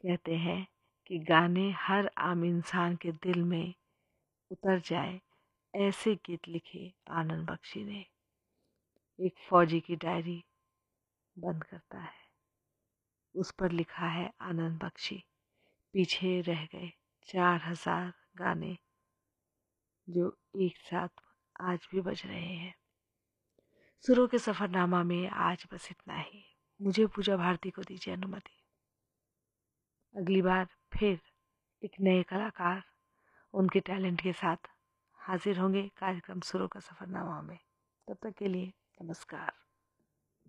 कहते हैं कि गाने हर आम इंसान के दिल में उतर जाए, ऐसे गीत लिखे आनंद बख्शी ने। एक फौजी की डायरी बंद करता है, उस पर लिखा है आनंद बख्शी, पीछे रह गए 4000 गाने जो एक साथ आज भी बज रहे हैं। सुरों के सफरनामा में आज बस इतना ही। मुझे पूजा भारती को दीजिए अनुमति। अगली बार फिर एक नए कलाकार उनके टैलेंट के साथ हाजिर होंगे कार्यक्रम सुरों का सफरनामा में। तब तक के लिए नमस्कार।